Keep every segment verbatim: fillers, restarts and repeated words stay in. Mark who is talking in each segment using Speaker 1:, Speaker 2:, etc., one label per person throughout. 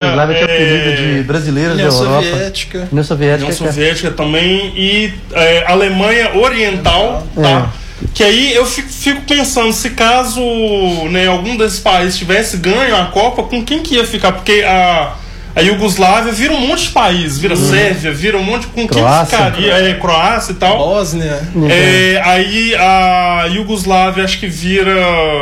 Speaker 1: Iugoslávia tinha o apelido de brasileiros da Europa.
Speaker 2: União Soviética.
Speaker 1: União Soviética,
Speaker 3: União Soviética também. E é, Alemanha Oriental, tá?
Speaker 1: É.
Speaker 3: Que aí eu fico, fico pensando, se caso, né, algum desses países tivesse ganho a Copa, com quem que ia ficar? Porque a, a Iugoslávia vira um monte de país, vira uhum. Sérvia, vira um monte de... Com
Speaker 1: Croácia,
Speaker 3: quem ficaria? É, Croácia e tal.
Speaker 2: Bósnia.
Speaker 3: É, aí a Iugoslávia acho que vira...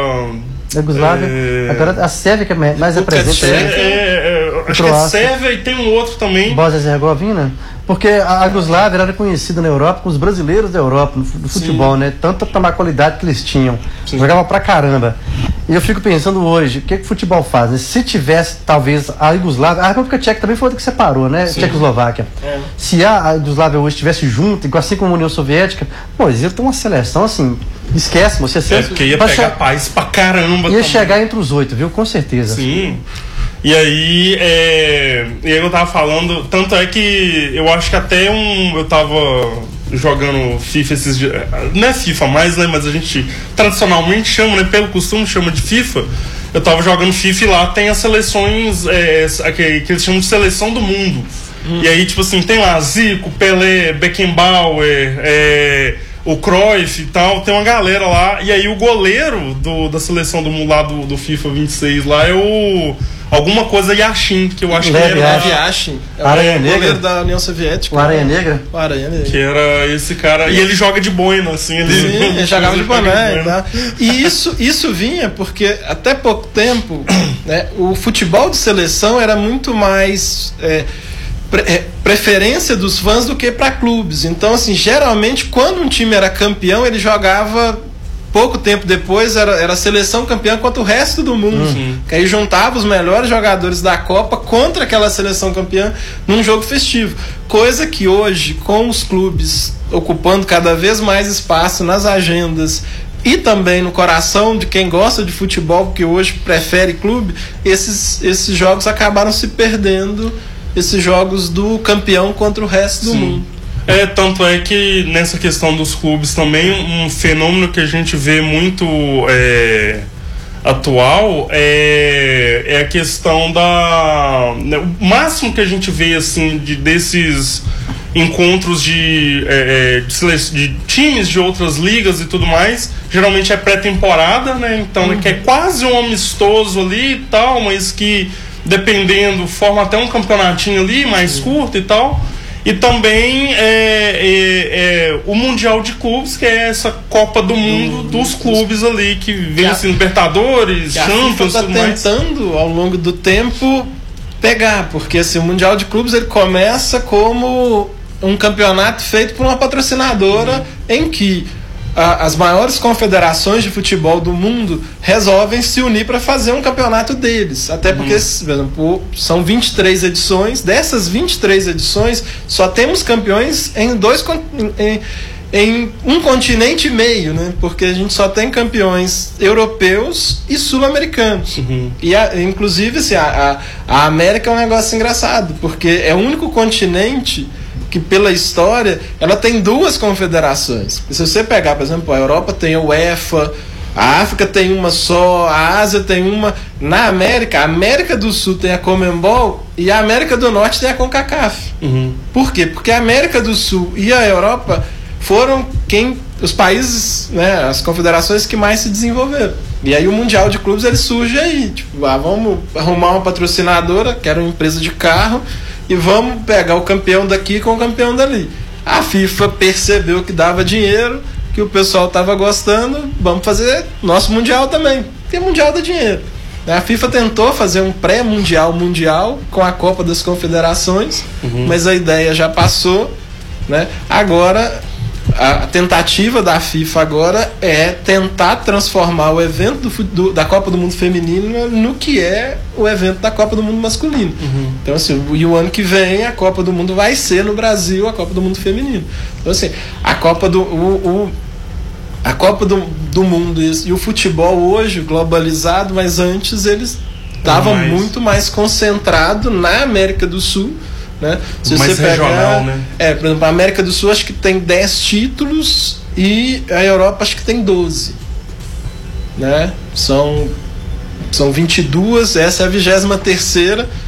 Speaker 1: A Iugoslávia, é... agora a Sérvia que é mais representa.
Speaker 3: É, é, é, acho Croácia. Que é Sérvia e tem um outro também.
Speaker 1: Bósnia e Herzegovina. Porque a Iugoslávia era conhecida na Europa com os brasileiros da Europa, no futebol, Sim. né? Tanta a qualidade que eles tinham. Sim. Jogava pra caramba. E eu fico pensando hoje, o que, que o futebol faz? Né? Se tivesse, talvez, a Iugoslávia... A República Tcheca também foi outra que separou, né? Sim. Tchecoslováquia. É. Se a Iugoslávia hoje estivesse junto, igual assim como a União Soviética, pô, eles iam ter uma seleção, assim... Esquece, você...
Speaker 3: É, porque ia pegar che... país pra caramba.
Speaker 1: Ia também. Chegar entre os oito, viu? Com certeza.
Speaker 3: Sim. E aí, é, e aí eu tava falando, tanto é que eu acho que até um, eu tava jogando FIFA esses dias, não é FIFA mais, né, mas a gente tradicionalmente chama, né, pelo costume chama de FIFA. Eu tava jogando FIFA e lá tem as seleções, é, que, que eles chamam de seleção do mundo. Hum. E aí, tipo assim, tem lá Zico, Pelé, Beckenbauer, é, o Cruyff e tal, tem uma galera lá. E aí o goleiro do, da seleção do mundo lá do, do FIFA vinte e seis lá é o... Alguma coisa Yashin, que eu acho
Speaker 1: Lev
Speaker 3: que era...
Speaker 1: Lev
Speaker 2: Yashin. É o
Speaker 1: Aranha
Speaker 2: goleiro
Speaker 1: Negra
Speaker 2: da União Soviética.
Speaker 1: O Aranha Negra?
Speaker 2: O Aranha Negra.
Speaker 3: Que era esse cara... E ele joga de boina, assim. Ele,
Speaker 2: Sim, ele jogava de boné. Tá? E isso, isso vinha porque até pouco tempo, né, o futebol de seleção era muito mais... É, pre- preferência dos fãs do que para clubes. Então, assim, geralmente, quando um time era campeão, ele jogava... Pouco tempo depois era, era a seleção campeã contra o resto do mundo. Uhum. Que aí juntava os melhores jogadores da Copa contra aquela seleção campeã num jogo festivo. Coisa que hoje, com os clubes ocupando cada vez mais espaço nas agendas e também no coração de quem gosta de futebol, porque hoje prefere clube, esses, esses jogos acabaram se perdendo, esses jogos do campeão contra o resto do Sim. mundo.
Speaker 3: É, tanto é que nessa questão dos clubes também um fenômeno que a gente vê muito é, atual é, é a questão da... Né, o máximo que a gente vê assim, de, desses encontros de, é, de, de times de outras ligas e tudo mais, geralmente é pré-temporada, né? Então uhum. é que é quase um amistoso ali e tal, mas que dependendo forma até um campeonatinho ali mais uhum. curto e tal. E também é, é, é, o Mundial de Clubes, que é essa Copa do Mundo do, dos clubes ali, que vem assim, Libertadores, Champions,
Speaker 2: tá tentando, mais. Ao longo do tempo, pegar, porque assim, o Mundial de Clubes ele começa como um campeonato feito por uma patrocinadora uhum. em que a, as maiores confederações de futebol do mundo resolvem se unir para fazer um campeonato deles. Até porque, uhum. por exemplo, são vinte e três edições. Dessas vinte e três edições, só temos campeões em dois em, em um continente e meio, né? Porque a gente só tem campeões europeus e sul-americanos. Uhum. E a, inclusive, assim, a, a, a América é um negócio engraçado, porque é o único continente que pela história ela tem duas confederações. Se você pegar, por exemplo, a Europa tem a UEFA, a África tem uma só, a Ásia tem uma. Na América, a América do Sul tem a Conmebol e a América do Norte tem a CONCACAF. Uhum. Por quê? Porque a América do Sul e a Europa foram quem os países, né, as confederações que mais se desenvolveram. E aí o Mundial de Clubes ele surge aí, tipo, ah, vamos arrumar uma patrocinadora, que era uma empresa de carro, e vamos pegar o campeão daqui com o campeão dali. A FIFA percebeu que dava dinheiro, que o pessoal estava gostando, vamos fazer nosso Mundial também, porque Mundial dá dinheiro. A FIFA tentou fazer um pré-mundial mundial com a Copa das Confederações, uhum. mas a ideia já passou, né? Agora, a tentativa da FIFA agora é tentar transformar o evento do, do, da Copa do Mundo Feminino no que é o evento da Copa do Mundo Masculino. Uhum. Então, assim, e o ano que vem a Copa do Mundo vai ser no Brasil a Copa do Mundo Feminino. Então, assim, a Copa do... O, o, a Copa do, do Mundo e o futebol hoje globalizado, mas antes eles estavam mais... muito mais concentrado na América do Sul, né? Se
Speaker 3: mais
Speaker 2: você pegar,
Speaker 3: regional, né?
Speaker 2: É, por exemplo, a América do Sul acho que tem dez títulos e a Europa acho que tem doze, né? São, são vinte e duas, essa é a vigésima terceira.